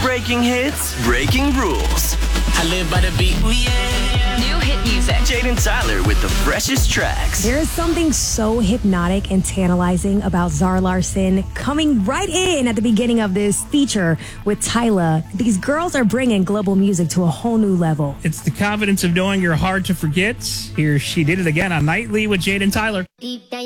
Breaking hits, breaking rules. I live by the beat, ooh yeah. New hit music. Jaden Tyler with the freshest tracks. There is something so hypnotic and tantalizing about Zara Larsson coming right in at the beginning of this feature with Tyla. These girls are bringing global music to a whole new level. It's the confidence of knowing you're hard to forget. Here she did it again on Nightly with Jaden Tyler. Deep down